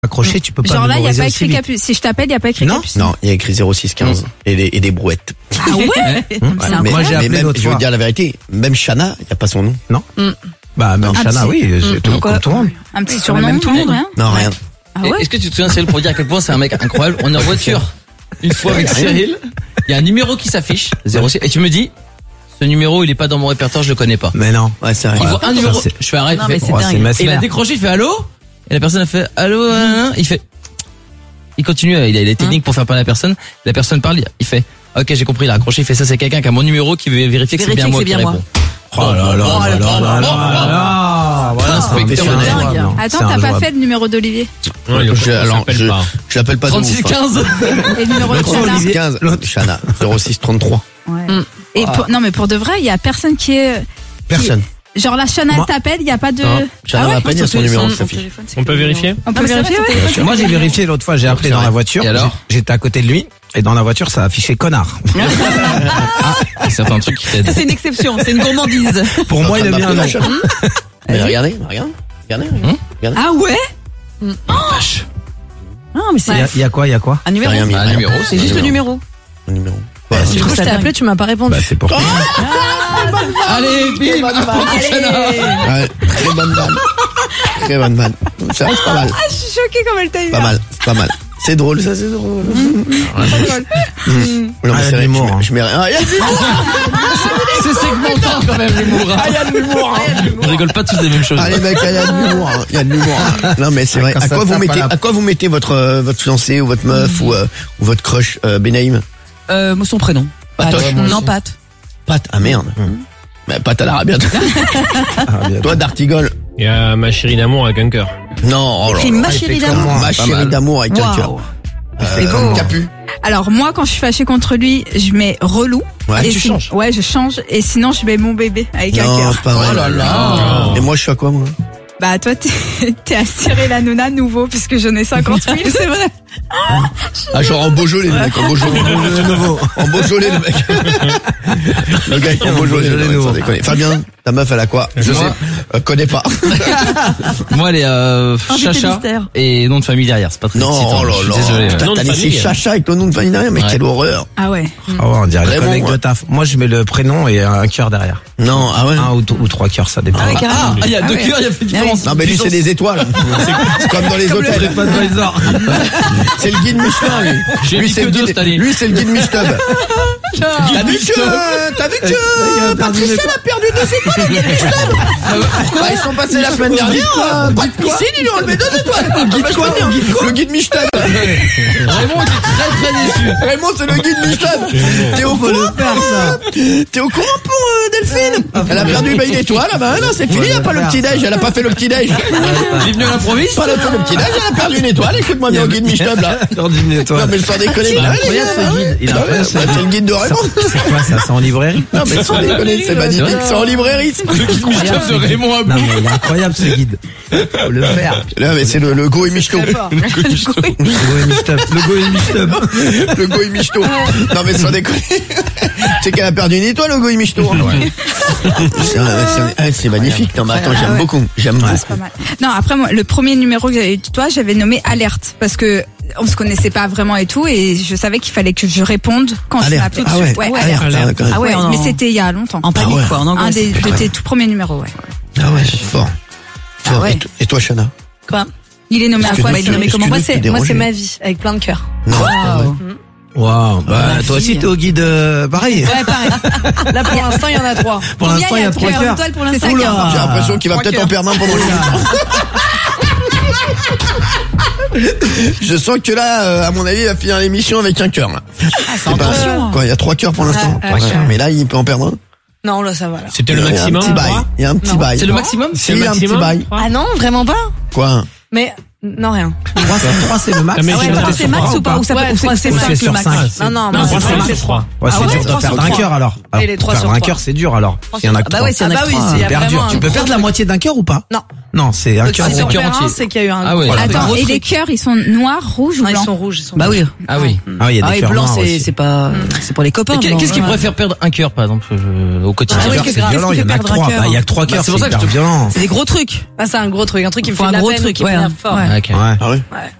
accroché, tu peux pas Genre là, il y a mémoriser pas aussi écrit vite. Capucine. Si je t'appelle, il y a pas écrit Non. Capucine. Non, il y a écrit 0615 et des brouettes. Ah ouais? Mais, Moi, j'ai appelé même, l'autre je veux fois. dire la vérité, même Shana, il n'y a pas son nom. Non. Bah, même Un Shana, petit- oui, j'ai tout comme tout le monde. Un petit surnom, même tout le monde, rien. Non, rien. Ah ouais? Est-ce que tu te souviens, Cyril, pour dire à quel point c'est un mec incroyable? On est en voiture une fois avec Cyril. Il y a un numéro qui s'affiche, 06, et tu me dis, ce numéro, il est pas dans mon répertoire, je le connais pas. Mais non. Ouais, c'est vrai. Il voit un numéro, c'est- je fais arrête, Non, il mais fait, c'est Oh, dingue. c'est et il a Mesmer. décroché, il fait allô? Et la personne a fait allô, il fait, il continue, il a les techniques pour faire parler à la personne. La personne parle, il fait, ok, j'ai compris, il a raccroché, il fait ça, c'est quelqu'un qui a mon numéro qui veut vérifier que c'est bien moi qui réponds. Oh là là là là là. Voilà, Professionnel. dingue. Attends, t'as pas fait le numéro d'Olivier? Je l'appelle pas de ouf, 36 hein. 15. Et le numéro de L'autre, Shana? Olivier. 15, Shana, 0633. Ouais. Et non, mais pour de vrai, il y a personne qui est. Personne. Genre la Shana Moi- t'appelle, il y a pas de. Non, Shana ouais? m'appelle, il y a son numéro qui s'affiche. On peut vérifier? On peut vérifier, ouais? Moi, j'ai vérifié l'autre fois, j'ai appelé dans la voiture. Et alors J'étais à côté de lui. Et dans la voiture, ça affichait connard. Certains trucs qui Ça, t'aident. c'est une exception, c'est une gourmandise. Pour moi, il a mis un nom. Mais regardez. Ah ouais? Non, mais c'est Il y a quoi? un numéro. Rien mis. Un numéro, C'est juste le numéro. Un numéro. Du coup, je t'ai appelé, tu m'as pas répondu. Bah, c'est pour toi. Allez, bim, Ouais, très bonne vanne. Très bonne vanne. Ça, c'est pas mal. Je suis choquée comme elle t'a eu. Pas mal, c'est pas mal. C'est drôle, ça, c'est drôle. Non, mais Ah, c'est il y a de vrai, l'humour, je mets rien. Ah, il y a de l'humour. C'est segmentant quand même l'humour. Ah, il y a de l'humour. On rigole pas tous des mêmes choses. Allez, mec, il y a de l'humour. Il y a de l'humour. Non, mais c'est vrai. Quand À ça quoi vous tape mettez, à la- à quoi vous mettez votre fiancé ou votre meuf ou votre crush, Benaïm? Son prénom. Patoche. Pat. Moi Non, aussi. Pat. Pat. Ah, merde. Mais Pat à l'arabiate. Toi, Dartigol. Il y a ma chérie d'amour avec un cœur. Non, oh là Écrit là. ma chérie d'amour. Ma chérie d'amour avec un cœur. C'est beau. Capu. Alors moi, quand je suis fâchée contre lui, je mets relou. Ouais, Et tu sinon- changes. Ouais, je change. Et sinon, je mets mon bébé avec un Non, cœur. c'est pas vrai. Oh là là. Et moi, je suis à quoi, moi? Bah toi, t'es à Cyril Hanouna nouveau puisque j'en ai 50 000. C'est vrai. Ah, genre en Beaujolais, le mec, en Beaujolais. En Beaujolais, le mec. Le gars, en Beaujolais, le mec, sans déconner. Fabien, ta meuf, elle a quoi? Je sais. Connais pas. Moi, elle est Invité Chacha mystère. et nom de famille derrière. C'est pas très Non, excitant. oh là Je suis là. désolé. Putain, Nom de t'as laissé famille. Chacha avec ton nom de famille derrière, mais Ouais. quelle horreur. Ah ouais. Ah ouais, on dirait les Vraiment, collègues de ouais. taf. Moi, je mets le prénom et un cœur derrière. Non, ah ouais. Un ou trois cœurs, ça dépend. Ah ouais, carrément. Ah, il y a deux cœurs, il y a fait différence. Non, mais lui, c'est des étoiles. C'est comme dans les hôtels. C'est le guide Michelin, lui. J'ai Lui, dit c'est que le deux guide, cette année. lui, c'est le guide Michelin. T'as vu que Patricia a perdu 2 étoiles, le guide Michelin. Bah, ils sont passés la semaine dernière. Patricia, ils lui ont enlevé 2 étoiles. Le guide Michelin. Raymond était très très déçu. Raymond, c'est le guide Michelin. T'es au courant? T'es au courant pour Delphine? Elle a perdu une étoile, ah bah non, c'est fini, il n'y a pas le petit-déj, elle a pas fait le petit-déj. Il est venu à l'improviste. Pas le petit-déj, elle a perdu une étoile, écoute-moi bien au guide Michelin, là. Non, mais sans déconner, là, les gars, Il a incroyable, ce guide. c'est le guide de Raymond. C'est quoi ça? C'est en librairie? Non, mais sans déconner, c'est magnifique, c'est en librairie. Michel de Raymond à Non, mais il est incroyable ce guide. Faut le faire. Là, mais c'est le Go et Michto. Le go et Michelin. Le Go et Michto. Non, mais sans déconner. C'est qu'elle a perdu une étoile, le Go et Michto. C'est magnifique. Non, mais attends, j'aime beaucoup. J'aime C'est beaucoup. pas mal. Non, après moi, le premier numéro que j'avais eu de toi, j'avais nommé Alerte parce que on se connaissait pas vraiment et tout, et je savais qu'il fallait que je réponde quand tu Alerte. m'appelais. Ah ouais. Ouais, Alerte. Alerte. Ah ouais, en- mais c'était il y a longtemps. En panique, ouais. quoi, en Un angoisse. de tes tout premiers numéros, ouais. Ah ouais, fort. Ah ouais. Et toi, Chana? Quoi? Il est nommé à Excuse-nous, quoi? Bah, il est nommé excuse-nous comment? de te Moi, c'est déranger. ma vie, avec plein de cœurs. Non. Waouh, bah, toi aussi, t'es au guide, pareil. Ouais, pareil. Là, pour l'instant, il y en a 3. Pour l'instant, il y a 3 cœurs. Toi, pour l'instant, Oula. J'ai l'impression qu'il va Trois peut-être en cœurs. perdre un pendant le Je sens que là, à mon avis, il va finir l'émission avec un cœur. Là. C'est pas quoi, il y a 3 cœurs pour l'instant. Ouais, ouais. Mais là, il peut en perdre un. Non, là, ça va, là. C'était Il le y a un maximum. petit bail. Il y a un petit bail. C'est le maximum. Si, il y a un petit bail. Ah non, vraiment pas? Quoi? Mais, non, rien. 3, c'est le max. Ah, mais Ah ouais, j'ai par noté contre, c'est sur max trois ou pas? Ou ça Ouais, peut, ou c'est ou 5 c'est le sur max? 5. Non, non, Non, mais moi, c'est c'est max. 3. Ouais, Ah c'est ouais, dur de 3 sur perdre un 3. cœur alors. Et les 3 Perdre sur un 3. cœur, c'est dur alors. S'il y en a que Ah bah 3. ouais, s'il y en a Ah bah que oui, 3. s'il y a Hyper dur. vraiment Tu un peux gros perdre la truc. moitié d'un cœur ou pas? Non. Non, c'est un cœur. Si c'est on cœur perd un, entier. c'est qu'il y a eu un Ah ouais. gros Attends, truc. Attends, et les cœurs, ils sont noirs, rouges ou Non, ils blancs? sont rouges, ils sont Bah rouges. oui. Ah oui. Ah oui, il y a Ah des et cœurs blanc, noirs c'est aussi. c'est pas, c'est pour les copains. Et blanc. qu'est-ce qui Ouais. pourrait faire perdre un cœur, par exemple, au quotidien? Ah oui, Cœur, qu'est-ce c'est qui violent, il y en a que fait perdre un 3. cœur Bah, il y a que 3 cœurs, c'est pour c'est ça que je hyper te- violent. C'est des gros trucs. Ah, c'est un gros truc. Un truc qui me Faut fait un de la gros peine, truc, qui ouais, m'énerve fort. ouais. Ok. Ouais. Ah oui.